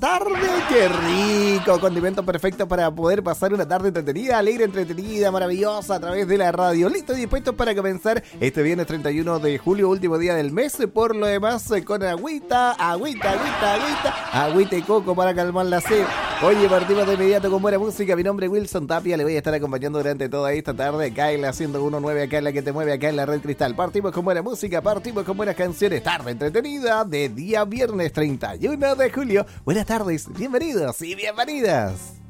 tarde. ¡Qué rico! Condimento perfecto para poder pasar una tarde entretenida, alegre, entretenida, maravillosa a través de la radio. Listo y dispuestos para comenzar este viernes 31 de julio, último día del mes. Por lo demás, con agüita y coco para calmar la sed. Oye, partimos de inmediato con buena música. Mi nombre es Wilson Tapia, le voy a estar acompañando durante toda esta tarde acá en la 101.9, acá en la que te mueve, acá en la Red Cristal. Partimos con buena música, partimos con buenas canciones. Tarde entretenida de día viernes 31 de julio. Buenas tardes, bienvenidos y bienvenidas.